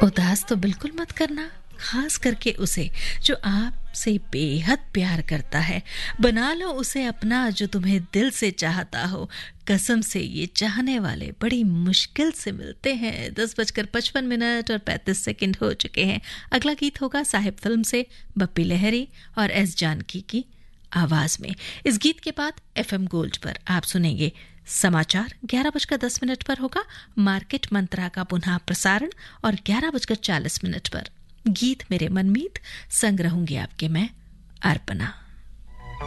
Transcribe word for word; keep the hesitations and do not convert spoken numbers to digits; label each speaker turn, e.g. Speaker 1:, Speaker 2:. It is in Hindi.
Speaker 1: उदास तो बिल्कुल मत करना, खास करके उसे जो आपसे बेहद प्यार करता है। बना लो उसे अपना जो तुम्हें दिल से चाहता हो। कसम से ये चाहने वाले बड़ी मुश्किल से मिलते हैं। दस बजकर पचपन मिनट और पैंतीस सेकंड हो चुके हैं। अगला गीत होगा साहिब फिल्म से बप्पी लहरी और एस जानकी की आवाज में। इस गीत के बाद एफएम गोल्ड पर आप सुनेंगे समाचार। ग्यारह बजकर दस मिनट पर होगा मार्केट मंत्रा का पुनः प्रसारण और ग्यारह बजकर चालीस मिनट पर गीत मेरे मनमीत। संग रहूंगी आपके मैं अर्पणा।